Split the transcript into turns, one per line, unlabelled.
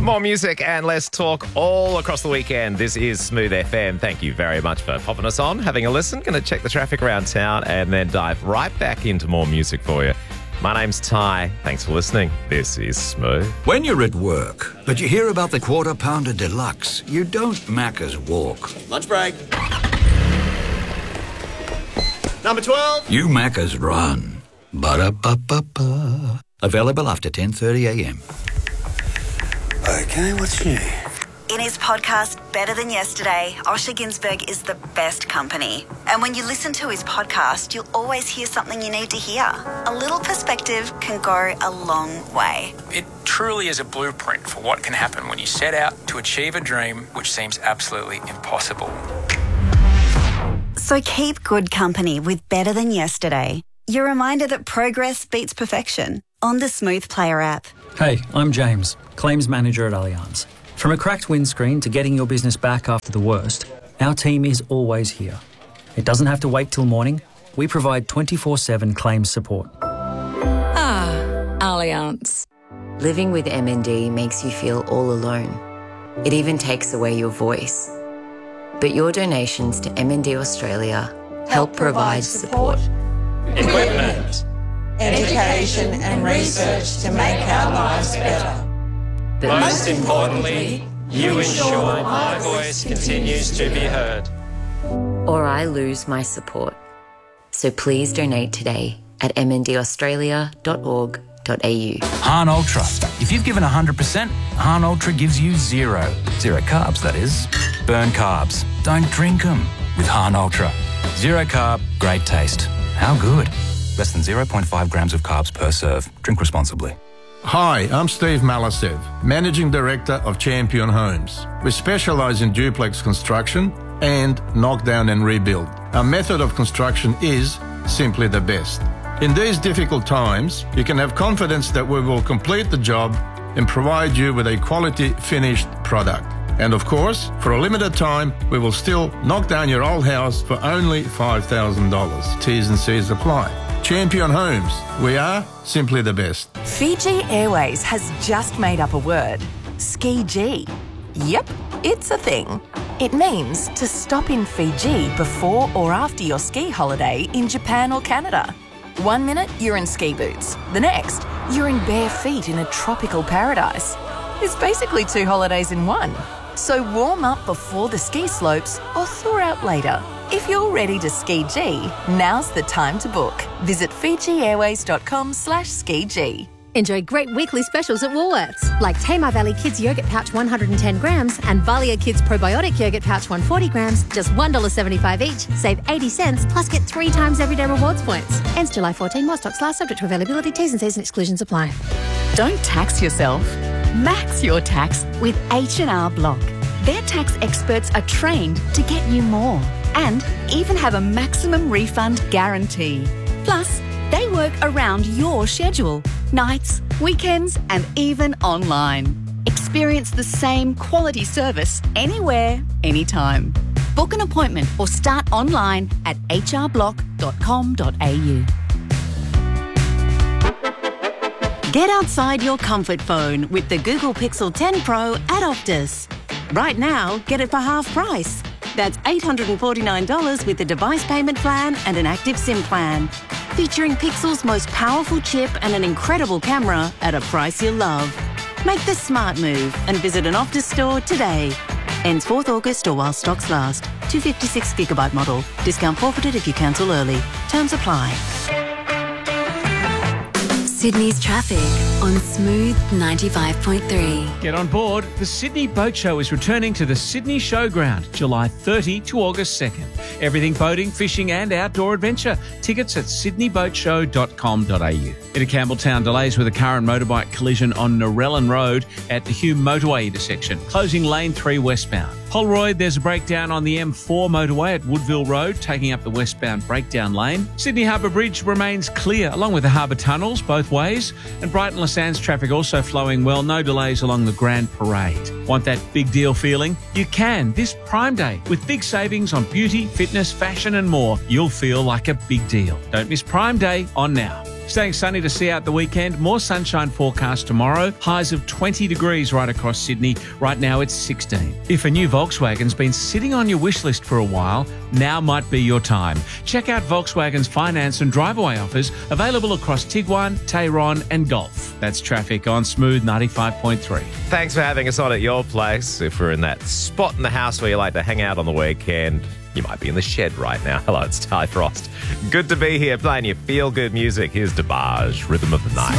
More music and less talk all across the weekend. This is Smooth FM. Thank you very much for popping us on, having a listen. Going to check the traffic around town and then dive right back into more music for you. My name's Ty. Thanks for listening. This is Smooth.
When you're at work, but you hear about the Quarter Pounder Deluxe, you don't Macca's walk.
Lunch break. Number 12.
You Macca's run. Ba-da-ba-ba-ba. Available after 10:30am.
Okay, what's new?
In his podcast, Better Than Yesterday, Osher Günsberg is the best company. And when you listen to his podcast, you'll always hear something you need to hear. A little perspective can go a long way.
It truly is a blueprint for what can happen when you set out to achieve a dream which seems absolutely impossible.
So keep good company with Better Than Yesterday. Your reminder that progress beats perfection on the Smooth Player app.
Hey, I'm James, Claims Manager at Allianz. From a cracked windscreen to getting your business back after the worst, our team is always here. It doesn't have to wait till morning. We provide 24/7 claims support.
Allianz. Living with MND makes you feel all alone. It even takes away your voice. But your donations to MND Australia help provide support.
Equipment, education and research to make our lives better.
But
most importantly, you ensure my voice continues to be heard.
or I lose my support. So please donate today at mndaustralia.org.au.
Hahn Ultra. If you've given 100%, Hahn Ultra gives you zero. Zero carbs, that is. Burn carbs. Don't drink them with Hahn Ultra. Zero carb, great taste. How good? Less than 0.5 grams of carbs per serve. Drink responsibly.
Hi, I'm Steve Malasev, Managing Director of Champion Homes. We specialise in duplex construction and knockdown and rebuild. Our method of construction is simply the best. In these difficult times, you can have confidence that we will complete the job and provide you with a quality finished product. And of course, for a limited time, we will still knock down your old house for only $5,000. T's and C's apply. Champion Homes, we are simply the best.
Fiji Airways has just made up a word, Ski-G. Yep, it's a thing. It means to stop in Fiji before or after your ski holiday in Japan or Canada. 1 minute, you're in ski boots. The next, you're in bare feet in a tropical paradise. It's basically 2 holidays in one. So warm up before the ski slopes or thaw out later. If you're ready to ski-G, now's the time to book. Visit FijiAirways.com/ski-G.
Enjoy great weekly specials at Woolworths, like Tamar Valley Kids Yogurt Pouch 110 grams and Valia Kids Probiotic Yogurt Pouch 140 grams, just $1.75 each. Save 80 cents, plus get 3 times everyday rewards points. Ends July 14, while stocks last, subject to availability, T's and C's and exclusions apply.
Don't tax yourself. Max your tax with H&R Block. Their tax experts are trained to get you more and even have a maximum refund guarantee. Plus, they work around your schedule, nights, weekends, and even online. Experience the same quality service anywhere, anytime. Book an appointment or start online at hrblock.com.au. Get outside your comfort phone with the Google Pixel 10 Pro at Optus. Right now, get it for half price. That's $849 with the device payment plan and an active SIM plan. Featuring Pixel's most powerful chip and an incredible camera at a price you'll love. Make the smart move and visit an Optus store today. Ends 4th August or while stocks last. 256GB model. Discount forfeited if you cancel early. Terms apply.
Sydney's traffic on Smooth 95.3.
Get on board. The Sydney Boat Show is returning to the Sydney Showground, July 30 to August 2nd. Everything boating, fishing and outdoor adventure. Tickets at sydneyboatshow.com.au. In Campbelltown, delays with a car and motorbike collision on Narellan Road at the Hume Motorway intersection, closing lane 3 westbound. Holroyd, there's a breakdown on the M4 motorway at Woodville Road, taking up the westbound breakdown lane. Sydney Harbour Bridge remains clear, along with the harbour tunnels both ways. And Brighton Les Sands traffic also flowing well, no delays along the Grand Parade. Want that big deal feeling? You can this Prime Day. With big savings on beauty, fitness, fashion and more, you'll feel like a big deal. Don't miss Prime Day on Now. Staying sunny to see out the weekend. More sunshine forecast tomorrow. Highs of 20 degrees right across Sydney. Right now it's 16. If a new Volkswagen's been sitting on your wish list for a while, now might be your time. Check out Volkswagen's finance and drive-away offers available across Tiguan, Tayron and Golf. That's traffic on Smooth 95.3.
Thanks for having us on at your place. If we're in that spot in the house where you like to hang out on the weekend, you might be in the shed right now. Hello, it's Ty Frost. Good to be here playing your feel-good music. Here's DeBarge, Rhythm of the Night.